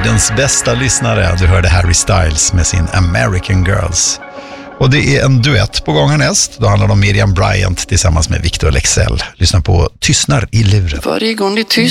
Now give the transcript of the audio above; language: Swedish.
världens bästa lyssnare. Du hörde Harry Styles med sin American Girls. Och det är en duett på gång härnäst. Då handlar det om Miriam Bryant tillsammans med Victor Lexell. Lyssna på Tystnar i luren. Varje gång det är tyst